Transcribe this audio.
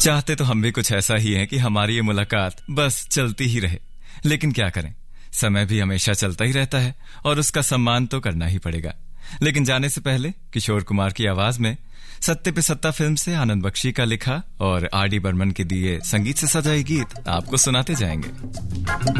चाहते तो हम भी कुछ ऐसा ही हैं कि हमारी ये मुलाकात बस चलती ही रहे, लेकिन क्या करें, समय भी हमेशा चलता ही रहता है और उसका सम्मान तो करना ही पड़ेगा। लेकिन जाने से पहले किशोर कुमार की आवाज में सत्ते पे सत्ता फिल्म से आनंद बख्शी का लिखा और आर डी बर्मन के दिए संगीत से सजा ये गीत आपको सुनाते जाएंगे।